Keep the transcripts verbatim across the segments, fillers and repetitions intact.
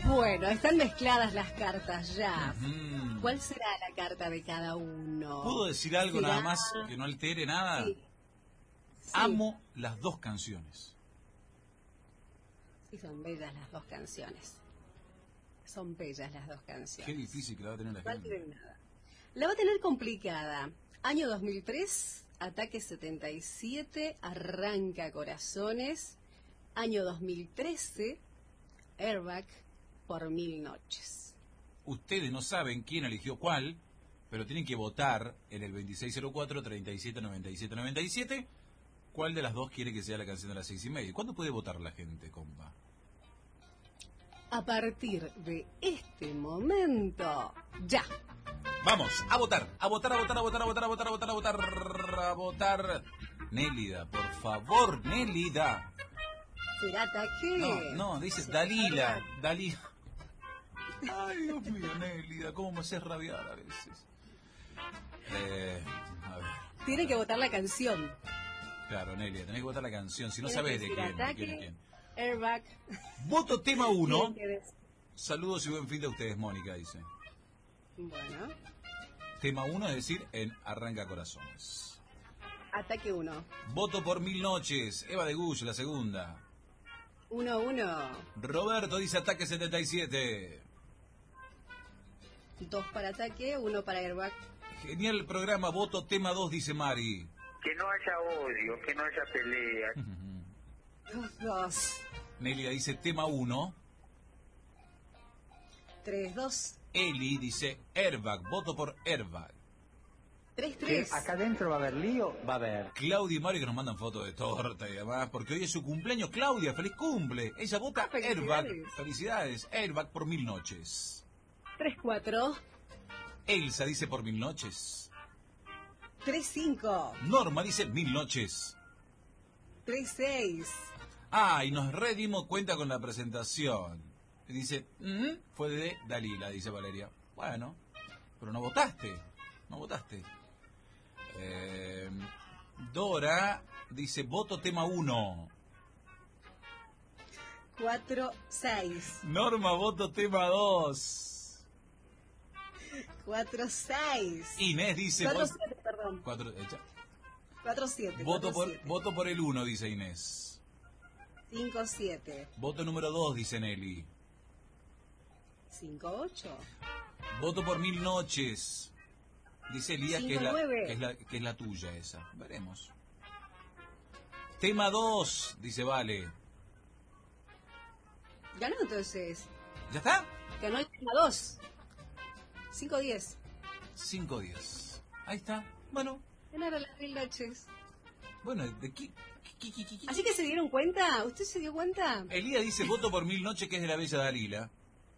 Bueno, están mezcladas las cartas ya. Mm. ¿Cuál será la carta de cada uno? ¿Puedo decir algo ¿Será? nada más que no altere nada? Sí. Sí. Amo las dos canciones. Sí, son bellas las dos canciones. Son bellas las dos canciones. Qué difícil que la va a tener la No gente. tienen nada. La va a tener complicada. Año dos mil tres, Ataque setenta y siete, Arranca Corazones. Año dos mil trece, Airbag, Por Mil Noches. Ustedes no saben quién eligió cuál, pero tienen que votar en el veintiséis cero cuatro, treinta y siete noventa y siete noventa y siete cuál de las dos quiere que sea la canción de las seis y media. ¿Cuándo puede votar la gente, compa? A partir de este momento, ya. Vamos, a votar, a votar, a votar, a votar, a votar, a votar, a votar, a votar, a votar. Nélida, por favor, Nélida. ¿Será Ataque? No, no, dice Dalila, Dalila. Ay, Dios mío, Nélida, cómo me haces rabiar a veces. Eh, a ver. Tienen que votar la canción. Claro, Nélida, tenés que votar la canción, si no Tiene sabés que de decir quién, de Ataque, quién es quién. Airbag. Voto tema uno. Tienen que decir- Saludos y buen fin de ustedes, Mónica, dice. Bueno, Tema uno, es decir, en Arranca Corazones. Ataque uno. Voto por Mil Noches, Eva de Gush, la segunda. Uno, uno. Roberto dice Ataque setenta y siete. Dos para Ataque, uno para Airbag. Genial programa, voto tema dos, dice Mari. Que no haya odio, que no haya pelea. Dos, dos. Nelia dice tema uno. Tres, dos. Eli dice Airbag, voto por Airbag. Tres, Que tres. acá adentro va a haber lío, va a haber. Claudia y Mario que nos mandan fotos de torta y demás, porque hoy es su cumpleaños. Claudia, feliz cumple. Ella vota Ah, felicidades. Airbag. Felicidades. Airbag por Mil Noches. Tres, cuatro. Elsa dice por Mil Noches. Tres, cinco. Norma dice Mil Noches. Tres, seis. Ah, y nos redimos cuenta con la presentación. Y dice, "Mm, fue de Dalila", dice Valeria. Bueno, pero no votaste. No votaste. Eh, Dora dice, voto tema uno. Cuatro, seis. Norma, voto tema dos. Cuatro, seis. Inés dice, Cuatro, voto, siete, perdón. cuatro, eh, ya. Cuatro, siete. voto, cuatro, por, siete. voto por el uno, dice Inés. Cinco, siete. Voto número dos, dice Nelly. Cinco, ocho. Voto por Mil Noches. Dice Elías que es, Cinco, la, nueve. que, es la, que es la tuya esa. Veremos. Tema dos, dice Vale. Ganó entonces. ¿Ya está? Ganó el tema dos. Cinco, diez. cinco diez. Ahí está. Bueno, Ganaron las mil noches. bueno, ¿de qué? qué- qué- qué- qué- Así que se dieron cuenta. ¿Usted se dio cuenta? Elías dice, voto por Mil Noches, que es de la Bella Dalila.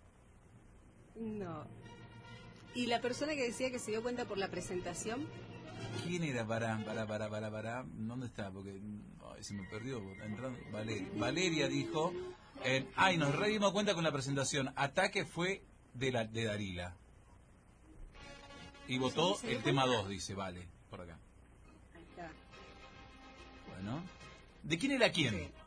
No. ¿Y la persona que decía que se dio cuenta por la presentación? ¿Quién era? Para, para, para, para, para. ¿Dónde está? Porque ay, se me perdió. Entrando. Valeria, Valeria dijo, eh, ay, nos re dimos cuenta con la presentación. Ataque fue de la de Dalila. Y votó ¿Sí, se dio el tema cuenta? dos, dice, vale, por acá. Ahí está. Bueno. ¿De quién era quién? Sí.